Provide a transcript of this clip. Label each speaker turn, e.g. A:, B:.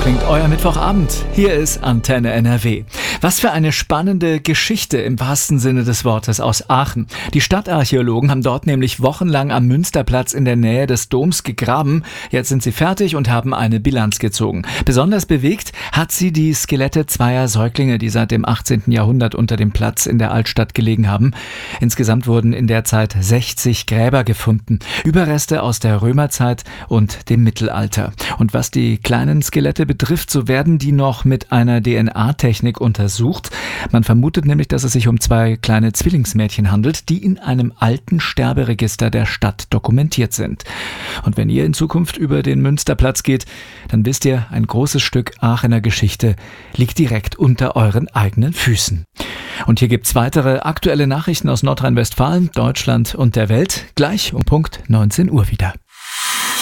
A: klingt euer Mittwochabend. Hier ist Antenne NRW. Was für eine spannende Geschichte im wahrsten Sinne des Wortes aus Aachen. Die Stadtarchäologen haben dort nämlich wochenlang am Münsterplatz in der Nähe des Doms gegraben. Jetzt sind sie fertig und haben eine Bilanz gezogen. Besonders bewegt hat sie die Skelette zweier Säuglinge, die seit dem 18. Jahrhundert unter dem Platz in der Altstadt gelegen haben. Insgesamt wurden in der Zeit 60 Gräber gefunden. Überreste aus der Römerzeit und dem Mittelalter. Und was die kleinen Skelette betrifft, so werden die noch mit einer DNA-Technik untersucht. Man vermutet nämlich, dass es sich um zwei kleine Zwillingsmädchen handelt, die in einem alten Sterberegister der Stadt dokumentiert sind. Und wenn ihr in Zukunft über den Münsterplatz geht, dann wisst ihr, ein großes Stück Aachener Geschichte liegt direkt unter euren eigenen Füßen. Und hier gibt's weitere aktuelle Nachrichten aus Nordrhein-Westfalen, Deutschland und der Welt, gleich um Punkt 19 Uhr wieder.